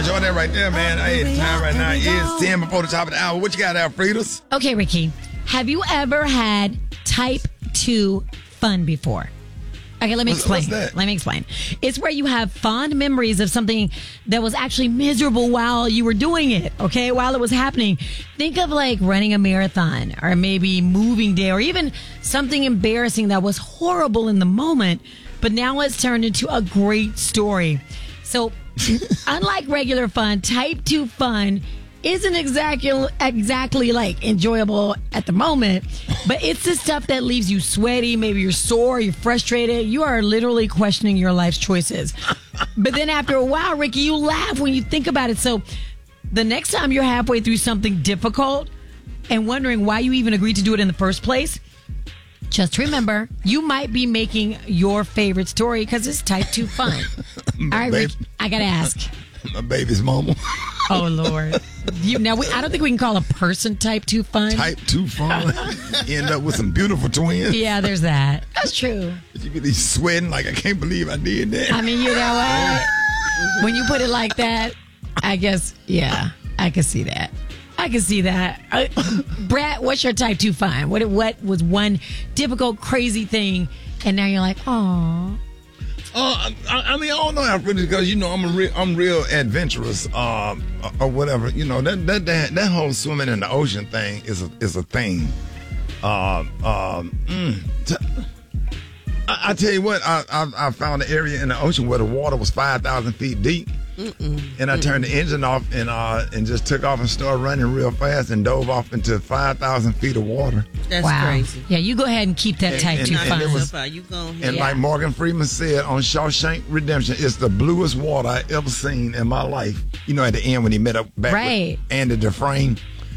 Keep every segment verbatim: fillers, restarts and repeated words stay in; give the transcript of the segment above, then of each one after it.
enjoy that right there, man. Hey, the time right now is ten before the top of the hour. What you got, Alfredas? Okay, Ricky. Have you ever had type two fun before? Okay, let me What's- explain. what's that? Let me explain. It's where you have fond memories of something that was actually miserable while you were doing it, okay, while it was happening. Think of like running a marathon or maybe moving day or even something embarrassing that was horrible in the moment, but now it's turned into a great story. So, unlike regular fun, type two fun isn't exactly exactly like enjoyable at the moment, but it's the stuff that leaves you sweaty, maybe you're sore, you're frustrated, you are literally questioning your life's choices. But then after a while, Ricky, you laugh when you think about it. So the next time you're halfway through something difficult and wondering why you even agreed to do it in the first place, just remember, you might be making your favorite story because it's type two fun. All right, Ricky, I gotta ask. My baby's mama. Oh, Lord. You, now, we, I don't think we can call a person type two fun. Type two fun. End up with some beautiful twins. Yeah, there's that. That's true. You get these sweating like, I can't believe I did that. I mean, you know what? When you put it like that, I guess, yeah, I can see that. I can see that. Uh, Brad, what's your type two fun? What, what was one difficult, crazy thing, and now you're like, oh. Uh, I, I mean, I don't know how pretty because you know I'm a real, I'm real adventurous, um, or whatever. You know that that that, that whole swimming in the ocean thing is a is a thing. Um, um, mm, t- I, I tell you what, I, I I found an area in the ocean where the water was five thousand feet deep, Mm-mm. and I turned the engine off and uh and just took off and started running real fast and dove off into five thousand feet of water. That's wow. crazy. Yeah, you go ahead and keep that And- type and- two and fun. it was- You go ahead. And Yeah. like Morgan Freeman said on Shawshank Redemption, it's the bluest water I ever seen in my life. You know, at the end when he met up back Right. with Andy Dufresne.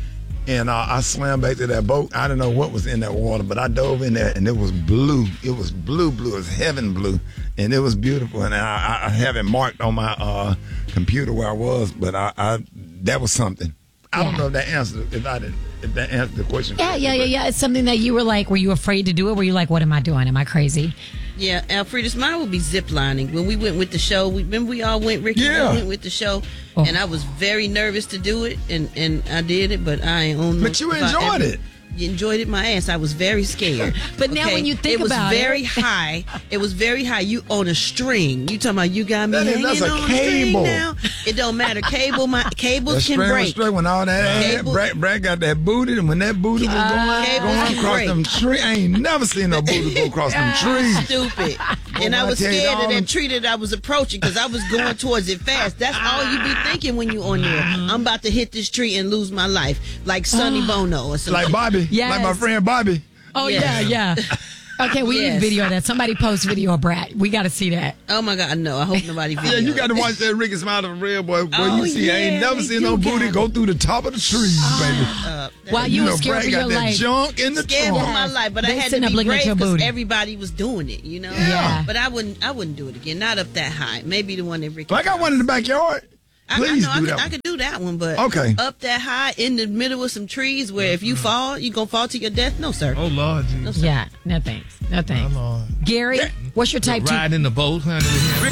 And uh, I swam back to that boat. I didn't know what was in that water, but I dove in there, and it was blue. It was blue, blue. It was heaven blue, and it was beautiful. And I, I have it marked on my uh, computer where I was, but I, I that was something. I don't Yeah. know if that answered if I didn't if that answered the question. Yeah, yeah, yeah, yeah. It's something that you were like, were you afraid to do it? Were you like, what am I doing? Am I crazy? Yeah, Alfreda's mine would be zip lining. When we went with the show, we remember we all went, Ricky, Yeah. we went with the show, Oh. and I was very nervous to do it, and, and I did it, but I ain't on no. But you if I enjoyed ever- it. You enjoyed it, my ass. I was very scared. But now when you think it was about it- very high. It was very high. You on a string. You talking about you got me That is- hanging that's a on cable. string now? It don't matter. Cable, my The cables string can was break. straight when all that ass, Cable- Brad, Brad got that booty, and when that booty was going, cables going can across break. them trees, I ain't never seen no booty go across them trees. Stupid. Well, And I when was I tell you scared all of them- that tree that I was approaching because I was going towards it fast. That's all you be thinking when you on there. I'm about to hit this tree and lose my life, like Sonny Bono or something. Like Bobby, Yes. like my friend Bobby. Oh, Yes. yeah, yeah. Okay, we Yes. need video of that. Somebody post video of Brad. We got to see that. Oh my God, no! I hope nobody. Yeah, you got to watch that Ricky Smiley from Red Boy. Boy, Oh, you see, I ain't yeah, never they seen do no booty got go through the top of the trees, baby. Uh, While you, you were know, scared Brad for got your that life. junk in the scared for trunk. my life, but I They had to sitting up be looking at brave your because booty. everybody was doing it. You know. Yeah. But I wouldn't. I wouldn't do it again. Not up that high. Maybe the one that Ricky. Well, I got one in the backyard. I, Please I know do I that could, I could do that one, but Okay. up that high in the middle of some trees where if you fall, you gonna fall to your death. No, sir. Oh, Lord, No, Jesus. sir. Yeah, no thanks. No thanks. Oh, Lord. Gary, what's your type two? Ride in the boat, honey. with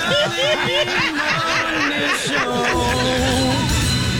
him.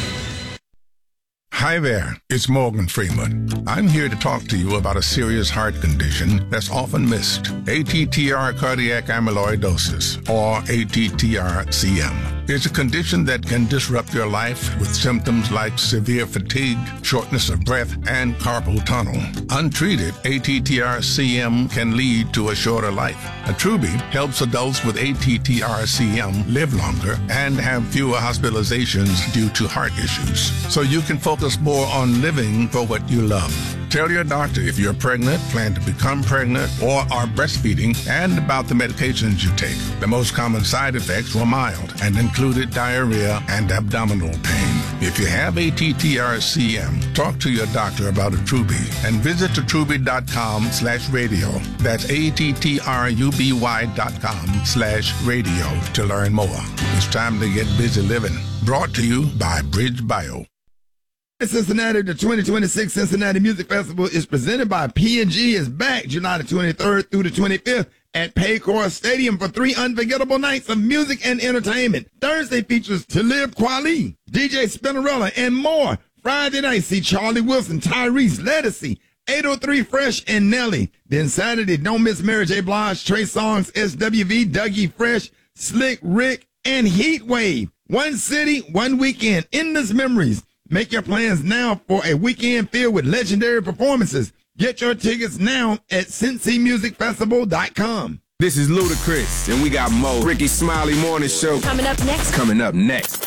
Hi there, it's Morgan Freeman. I'm here to talk to you about a serious heart condition that's often missed. A T T R cardiac amyloidosis, or A T T R C M. It's a condition that can disrupt your life with symptoms like severe fatigue, shortness of breath, and carpal tunnel. Untreated, A T T R C M can lead to a shorter life. Attruby helps adults with A T T R C M live longer and have fewer hospitalizations due to heart issues, so you can focus more on living for what you love. Tell your doctor if you're pregnant, plan to become pregnant, or are breastfeeding, and about the medications you take. The most common side effects were mild and included diarrhea and abdominal pain. If you have A T T R C M, talk to your doctor about Attruby and visit attruby.com slash radio. That's A-T-T-R-U-B-Y dot com slash radio to learn more. It's time to get busy living. Brought to you by Bridge Bio. In Cincinnati, the twenty twenty-six Cincinnati Music Festival is presented by P and G. Is back July the twenty-third through the twenty-fifth at Paycor Stadium for three unforgettable nights of music and entertainment. Thursday features Talib Kweli, D J Spinnerella, and more. Friday night, see Charlie Wilson, Tyrese, Ledisi, eight oh three Fresh, and Nelly. Then Saturday, don't miss Mary J. Blige, Trey Songz, S W V, Dougie Fresh, Slick Rick, and Heat Wave. One city, one weekend, endless memories. Make your plans now for a weekend filled with legendary performances. Get your tickets now at Cincy Music Festival dot com. This is Ludacris, and we got Mo. Ricky Smiley Morning Show. Coming up next. Coming up next.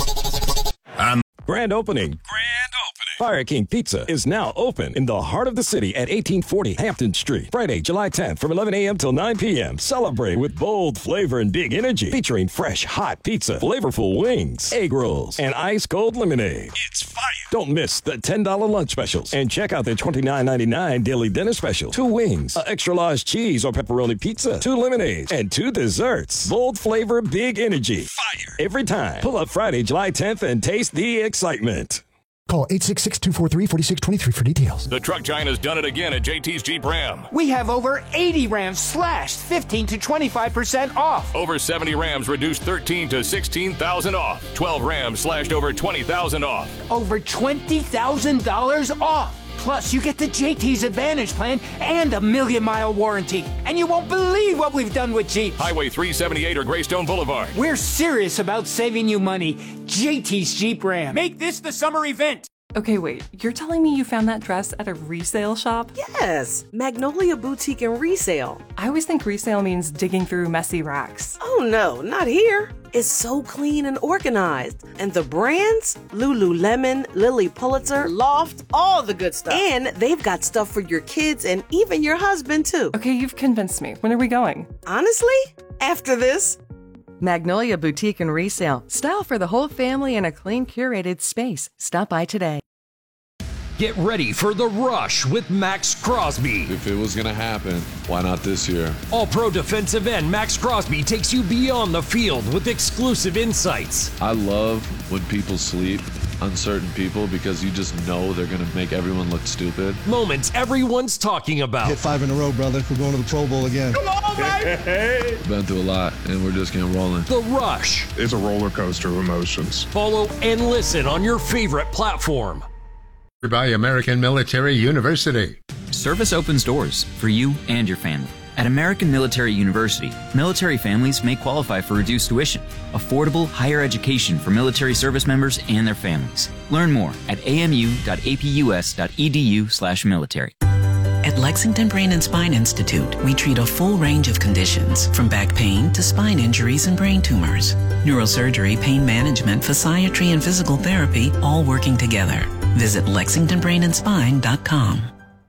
I'm Grand opening. Grand opening. Fire King Pizza is now open in the heart of the city at eighteen forty Hampton Street. Friday, July tenth from eleven a.m. till nine p.m. Celebrate with bold flavor and big energy. Featuring fresh, hot pizza, flavorful wings, egg rolls, and ice cold lemonade. It's fire. Don't miss the ten dollar lunch specials. And check out their twenty-nine ninety-nine daily dinner special. Two wings, an extra large cheese or pepperoni pizza, two lemonades, and two desserts. Bold flavor, big energy. Fire. Every time. Pull up Friday, July tenth and taste the excitement. Call eight six six, two four three, four six two three for details. The truck giant has done it again at J T's Jeep Ram. We have over eighty Rams slashed fifteen to twenty-five percent off. Over seventy Rams reduced thirteen to sixteen thousand off. twelve Rams slashed over twenty thousand off. Over twenty thousand dollars off. Plus, you get the J T's Advantage plan and a million mile warranty. And you won't believe what we've done with Jeep. Highway three seventy-eight or Greystone Boulevard. We're serious about saving you money. J T's Jeep Ram. Make this the summer event. Okay, wait, you're telling me you found that dress at a resale shop? Yes, Magnolia Boutique and Resale. I always think resale means digging through messy racks. Oh no, not here. It's so clean and organized. And the brands? Lululemon, Lily Pulitzer, Loft, all the good stuff. And they've got stuff for your kids and even your husband too. Okay, you've convinced me. When are we going? Honestly? After this? Magnolia Boutique and Resale. Style for the whole family in a clean, curated space. Stop by today. Get ready for The Rush with Max Crosby. If it was going to happen, why not this year? All-pro defensive end Max Crosby takes you beyond the field with exclusive insights. I love when people sleep, uncertain people, because you just know they're going to make everyone look stupid. Moments everyone's talking about. Hit five in a row, brother. We're going to the Pro Bowl again. Come on, baby! Been through a lot, and we're just getting rolling. The Rush. It's a roller coaster of emotions. Follow and listen on your favorite platform. By American Military University. Service opens doors for you and your family. At American Military University, military families may qualify for reduced tuition, affordable higher education for military service members and their families. Learn more at amu.apus.edu slash military. At Lexington Brain and Spine Institute, we treat a full range of conditions, from back pain to spine injuries and brain tumors. Neurosurgery, pain management, physiatry, and physical therapy all working together. Visit lexington brain and spine dot com.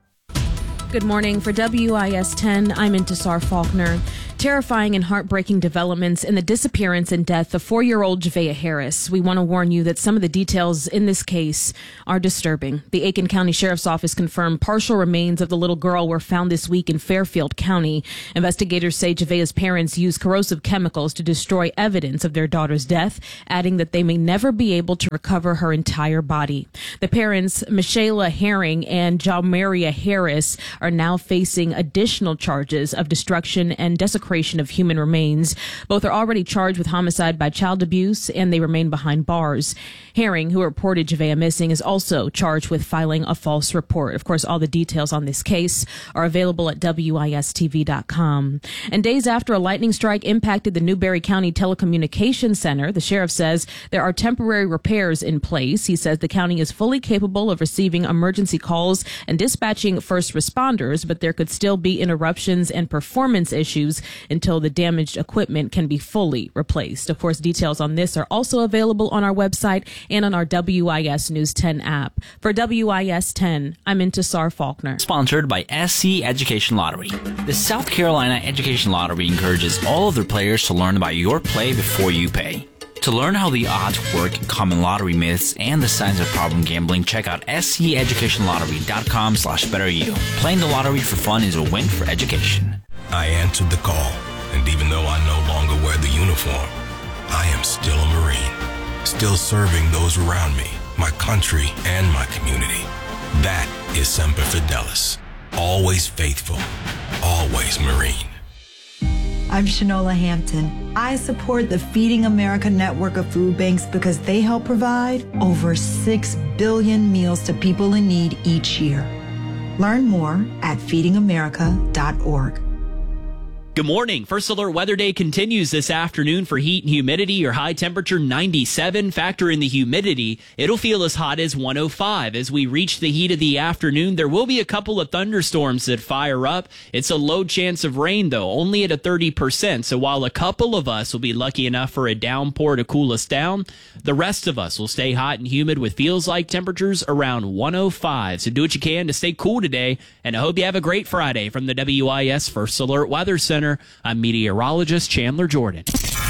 Good morning. For W I S ten, I'm Intisar Faulkner. Terrifying and heartbreaking developments in the disappearance and death of four-year-old Javea Harris. We want to warn you that some of the details in this case are disturbing. The Aiken County Sheriff's Office confirmed partial remains of the little girl were found this week in Fairfield County. Investigators say Javea's parents used corrosive chemicals to destroy evidence of their daughter's death, adding that they may never be able to recover her entire body. The parents, Michaela Herring and Jamaria Harris, are now facing additional charges of destruction and desecration of human remains. Both are already charged with homicide by child abuse, and they remain behind bars. Herring, who reported Javea missing, is also charged with filing a false report. Of course, all the details on this case are available at W I S T V dot com. And days after a lightning strike impacted the Newberry County Telecommunications Center, the sheriff says there are temporary repairs in place. He says the county is fully capable of receiving emergency calls and dispatching first responders, but there could still be interruptions and performance issues until the damaged equipment can be fully replaced. Of course, details on this are also available on our website and on our W I S News ten app. For W I S ten, I'm Intisar Faulkner. Sponsored by S C Education Lottery. The South Carolina Education Lottery encourages all of their players to learn about your play before you pay. To learn how the odds work, common lottery myths, and the signs of problem gambling, check out sceducationlottery.com slash betteryou. Playing the lottery for fun is a win for education. I answered the call, and even though I no longer wear the uniform, I am still a Marine, still serving those around me, my country, and my community. That is Semper Fidelis. Always faithful, always Marine. I'm Shanola Hampton. I support the Feeding America network of food banks because they help provide over six billion meals to people in need each year. Learn more at feeding america dot org. Good morning. First Alert Weather Day continues this afternoon for heat and humidity. Your high temperature ninety-seven. Factor in the humidity. It'll feel as hot as one oh five. As we reach the heat of the afternoon, there will be a couple of thunderstorms that fire up. It's a low chance of rain, though, only at a thirty percent. So while a couple of us will be lucky enough for a downpour to cool us down, the rest of us will stay hot and humid with feels like temperatures around one oh five. So do what you can to stay cool today, and I hope you have a great Friday. From the W I S First Alert Weather Center, I'm meteorologist Chandler Jordan.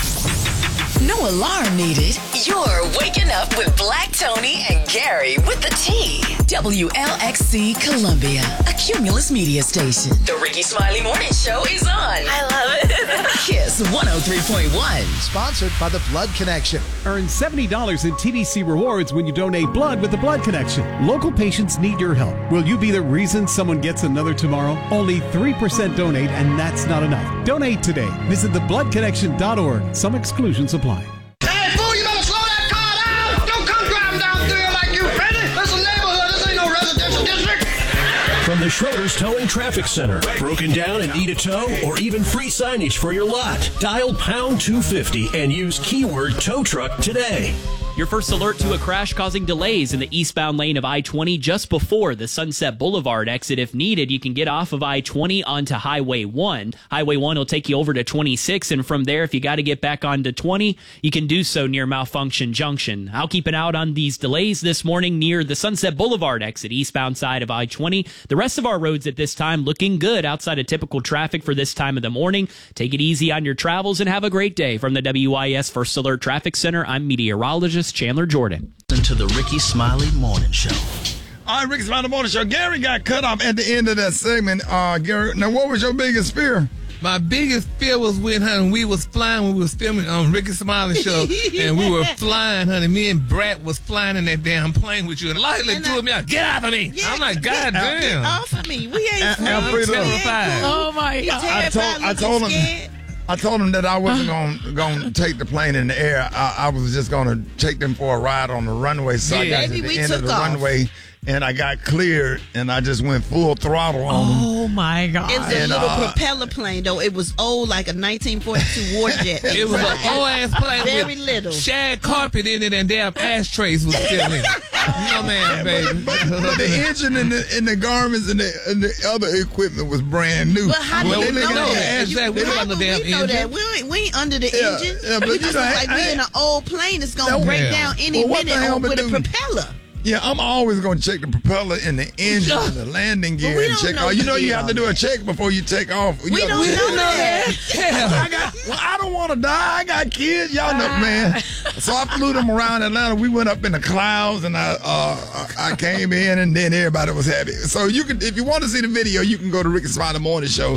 No alarm needed. You're waking up with Black Tony and Gary with the T. W L X C Columbia, a Cumulus media station. The Ricky Smiley Morning Show is on. I love it. Kiss one oh three point one. Sponsored by the Blood Connection. Earn seventy dollars in T D C rewards when you donate blood with the Blood Connection. Local patients need your help. Will you be the reason someone gets another tomorrow? Only three percent donate, and that's not enough. Donate today. Visit the blood connection dot org. Some exclusions apply. Hey, fool, you better slow that car down! Don't come driving down through here like you ready! This is a neighborhood, this ain't no residential district! From the Schroeder's Towing Traffic Center. Broken down and need a tow, or even free signage for your lot. Dial pound two fifty and use keyword tow truck today. Your first alert to a crash causing delays in the eastbound lane of I twenty just before the Sunset Boulevard exit. If needed, you can get off of I twenty onto Highway one. Highway one will take you over to twenty-six, and from there, if you got to get back onto twenty, you can do so near Malfunction Junction. I'll keep an eye out on these delays this morning near the Sunset Boulevard exit, eastbound side of I twenty. The rest of our roads at this time looking good outside of typical traffic for this time of the morning. Take it easy on your travels and have a great day. From the W I S First Alert Traffic Center, I'm meteorologist Chandler Jordan. Listen to the Ricky Smiley Morning Show. All right, Ricky Smiley Morning Show. Gary got cut off at the end of that segment. Uh, Gary, now what was your biggest fear? My biggest fear was when, honey, we was flying when we was filming on Ricky Smiley Show, and we were flying, honey. Me and Brat was flying in that damn plane with you, and Lightly threw me out. Get off of me! Yeah, I'm like, God damn! Get off of me! We ain't I'm terrified. Oh my God! I told, I told him. I told him that I wasn't going going to take the plane in the air. I, I was just going to take them for a ride on the runway. So yeah. I got Maybe to the we end took of the off. runway, and I got cleared, and I just went full throttle on them. Oh my God! It was a And, little uh, propeller plane, though. It was old, like a nineteen forty-two Warjet. It was an old ass plane Very with little. shag carpet in it and damn ashtrays was still in it. No man, baby. But, but the engine and the, and the garments and the, and the other equipment was brand new. But how When do you they know look at that? the You- engine- we don't how know do the damn we know engine. that? We ain't, we ain't under the Yeah, engine. yeah, but it you just know, looks I- like I- we in an old plane that's going to That- break Yeah. down any Well, what minute the hell on- we with a do? propeller. Yeah, I'm always going to check the propeller and the engine and the landing gear we and don't check. know Oh, you know the you deal have to on do a that. check before you take off. You We gotta- don't know that. I got. Well, I don't want to die. I got kids. Y'all know, man. So I flew them around Atlanta. We went up in the clouds, and I uh, I came in, and then everybody was happy. So you can, if you want to see the video, you can go to Ricky Smiley Morning Show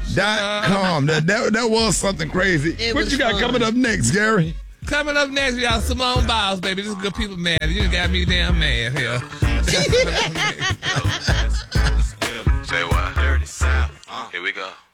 dot com. That, that that was something crazy. It What was you got fun. coming up next, Gary? Coming up next, we got Simone Biles, baby. This is good people mad. You got me damn mad here. Say what? Dirty South. Here we go.